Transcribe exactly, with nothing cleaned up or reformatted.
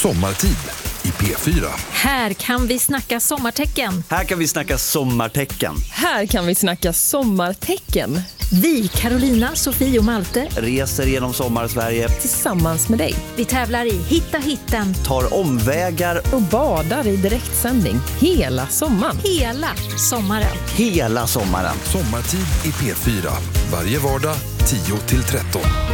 Sommartid i P fyra. Här kan vi snacka sommartecken. Här kan vi snacka sommartecken. Här kan vi snacka sommartecken. Vi, Carolina, Sofie och Malte, reser genom sommar-Sverige Tillsammans med dig. vi tävlar i Hitta hitten tar omvägar Och badar i direktsändning hela sommaren. hela sommaren. hela sommaren. Sommartid i P fyra. Varje vardag tio till tretton.